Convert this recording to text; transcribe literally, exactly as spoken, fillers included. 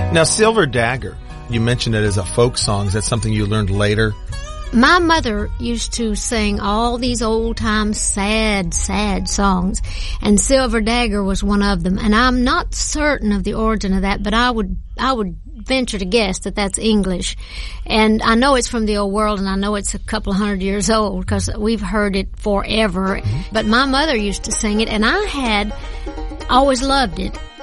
Now, Silver Dagger, you mentioned it as a folk song. Is that something you learned later? My mother used to sing all these old-time sad, sad songs, and Silver Dagger was one of them. And I'm not certain of the origin of that, but I would, I would venture to guess that that's English. And I know it's from the old world, and I know it's a couple of hundred years old because we've heard it forever. But my mother used to sing it, and I had always loved it.